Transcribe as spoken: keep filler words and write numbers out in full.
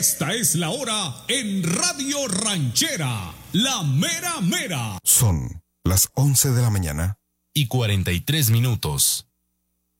Esta es la hora en Radio Ranchera, la mera mera. Son las once de la mañana y cuarenta y tres minutos.